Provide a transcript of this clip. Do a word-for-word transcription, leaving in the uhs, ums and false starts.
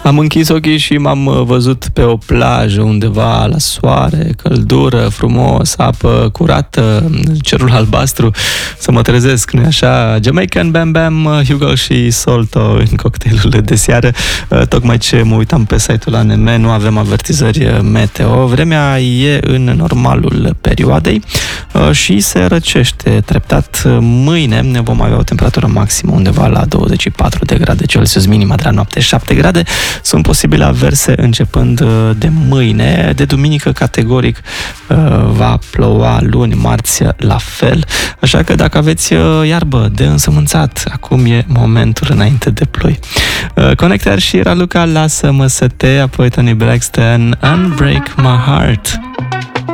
Am închis ochii și m-am văzut pe o plajă undeva la soare, căldură, frumos, apă curată, cerul albastru, să mă trezesc, nu-i așa? Jamaican Bam Bam, Hugo și Salto în cocktailul de seară. Tocmai ce mă uitam pe site-ul A N M, nu avem avertizări meteo. Vremea e în normalul perioadei și se răcește treptat. Mâine vom avea o temperatură maximă undeva la douăzeci și patru de grade Celsius, minima de la noapte șapte grade. Sunt posibile averse începând de mâine. De duminică, categoric, va ploua, luni, marți, la fel. Așa că dacă aveți iarbă de însămânțat, acum e momentul înainte de ploi. Connector și Raluca, Lasă-mă să te, apoi Tony Braxton, Unbreak My Heart.